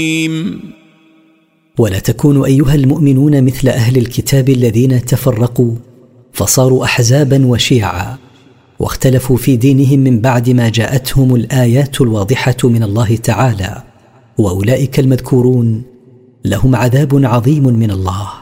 ولا تكونوا أيها المؤمنون مثل أهل الكتاب الذين تفرقوا فصاروا أحزابا وشيعا واختلفوا في دينهم من بعد ما جاءتهم الآيات الواضحة من الله تعالى، وأولئك المذكورون لهم عذاب عظيم من الله.